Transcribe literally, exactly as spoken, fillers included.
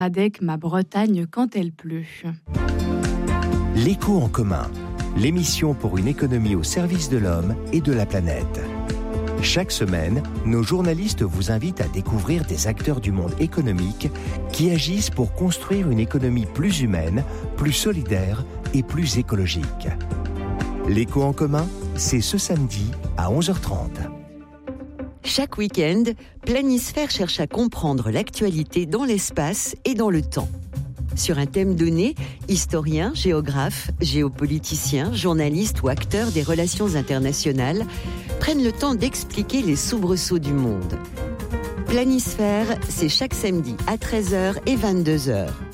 Avec ma Bretagne quand elle pleut. L'écho en commun, l'émission pour une économie au service de l'homme et de la planète. Chaque semaine, nos journalistes vous invitent à découvrir des acteurs du monde économique qui agissent pour construire une économie plus humaine, plus solidaire et plus écologique. L'écho en commun, c'est ce samedi à onze heures trente. Chaque week-end, Planisphère cherche à comprendre l'actualité dans l'espace et dans le temps. Sur un thème donné, historiens, géographes, géopoliticiens, journalistes ou acteurs des relations internationales prennent le temps d'expliquer les soubresauts du monde. Planisphère, c'est chaque samedi à treize heures et vingt-deux heures.